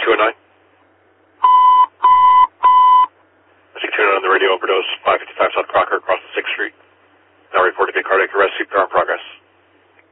209. I think 209 on the radio overdose, 555 South Crocker across the 6th Street. Now reporting a cardiac arrest, CPR in progress.